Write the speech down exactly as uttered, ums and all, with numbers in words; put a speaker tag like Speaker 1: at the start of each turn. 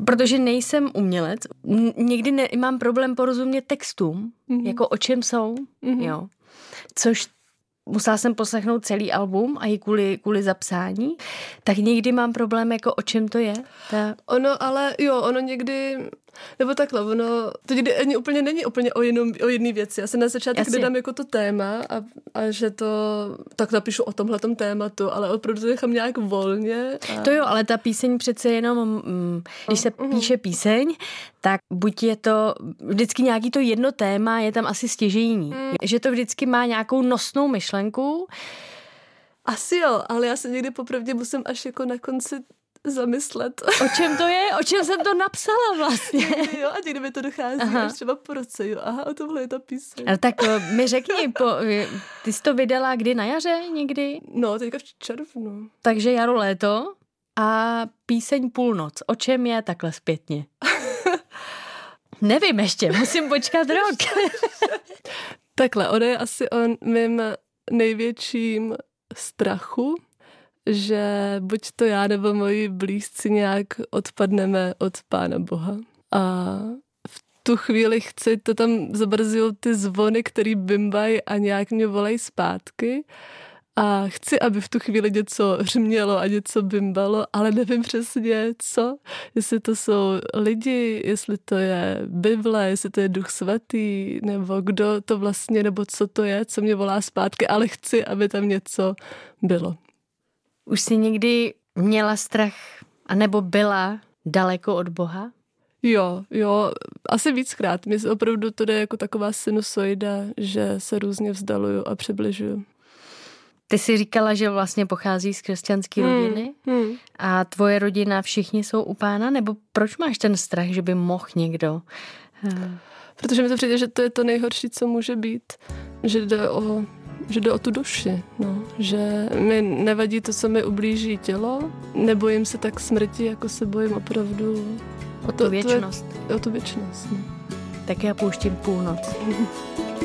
Speaker 1: protože nejsem umělec, někdy ne, mám problém porozumět textům, mm-hmm. jako o čem jsou, mm-hmm. jo. Což musela jsem poslechnout celý album a i kvůli, kvůli zapsání, tak někdy mám problém, jako o čem to je. Ta...
Speaker 2: Ono, ale jo, ono někdy, nebo takhle, ono, to někdy ani úplně není úplně o, jenom, o jedné věci. Já se na začátek nedám jako to téma a, a že to, tak napíšu o tomhletom tématu, ale opravdu to nechám nějak volně. A...
Speaker 1: To jo, ale ta píseň přece jenom, mm, když se uh-huh. píše píseň, tak buď je to vždycky nějaký to jedno téma, je tam asi stěžejní. Mm. Že to vždycky má nějakou nosnou myšlenku.
Speaker 2: Asi jo, ale já se někdy popravdě musím až jako na konci zamyslet.
Speaker 1: O čem to je? O čem jsem to napsala vlastně?
Speaker 2: Někdy, jo, a někdy mi to dochází aha. až třeba po roce. Jo. Aha, o tomhle je ta píseň.
Speaker 1: Ale tak mi řekni, po, ty jsi to vydala kdy na jaře někdy?
Speaker 2: No, teďka v červnu.
Speaker 1: Takže jaro, léto a píseň Půlnoc. O čem je takhle zpětně? Nevím ještě, musím počkat rok.
Speaker 2: Takhle, ono je asi o mým největším strachu, že buď to já nebo moji blízci nějak odpadneme od Pána Boha. A v tu chvíli chci, to tam zobrazují ty zvony, který bimbají a nějak mě volají zpátky. A chci, aby v tu chvíli něco hřmělo a něco bimbalo, ale nevím přesně co. Jestli to jsou lidi, jestli to je Bible, jestli to je Duch Svatý, nebo kdo to vlastně, nebo co to je, co mě volá zpátky, ale chci, aby tam něco bylo.
Speaker 1: Už jsi někdy měla strach, anebo byla daleko od Boha?
Speaker 2: Jo, jo, asi víckrát. Mně se opravdu to jde jako taková sinusoida, že se různě vzdaluju a přibližuju.
Speaker 1: Ty jsi říkala, že vlastně pochází z křesťanské
Speaker 2: hmm,
Speaker 1: rodiny
Speaker 2: hmm.
Speaker 1: a tvoje rodina všichni jsou u Pána, nebo proč máš ten strach, že by mohl někdo?
Speaker 2: Protože mi to přijde, že to je to nejhorší, co může být, že jde o, že jde o tu duši, no. Že mi nevadí to, co mi ublíží tělo, nebojím se tak smrti, jako se bojím opravdu
Speaker 1: o tu věčnost.
Speaker 2: To je, o tu věčnost, no.
Speaker 1: Tak já pouštím Půlnoc.